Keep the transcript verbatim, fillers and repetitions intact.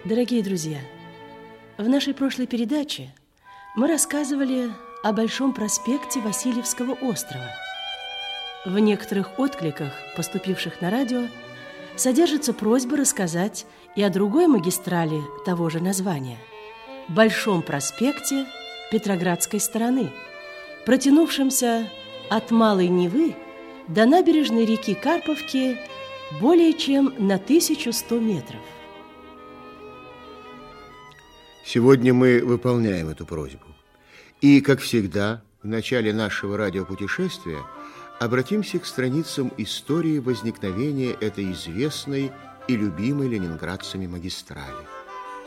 Дорогие друзья, в нашей прошлой передаче мы рассказывали о Большом проспекте Васильевского острова. В некоторых откликах, поступивших на радио, содержится просьба рассказать и о другой магистрали того же названия – Большом проспекте Петроградской стороны, протянувшемся от Малой Невы до набережной реки Карповки более чем на тысячу сто метров. Сегодня мы выполняем эту просьбу. И, как всегда, в начале нашего радиопутешествия обратимся к страницам истории возникновения этой известной и любимой ленинградцами магистрали.